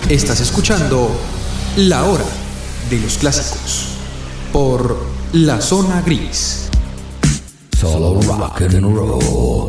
Estás escuchando La Hora de los Clásicos por La Zona Gris. Solo rock and roll.